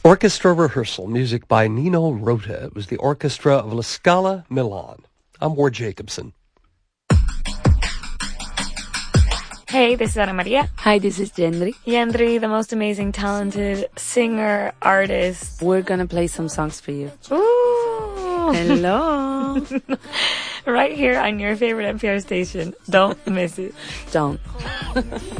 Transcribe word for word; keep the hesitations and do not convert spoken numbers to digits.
Orchestra Rehearsal, music by Nino Rota. It was the orchestra of La Scala Milan. I'm Ward Jacobson. Hey, this is Ana Maria. Hi, this is Yendri. Yendri, the most amazing, talented singer, artist. We're gonna play some songs for you. Ooh. Hello. Right here on your favorite N P R station. Don't miss it. Don't.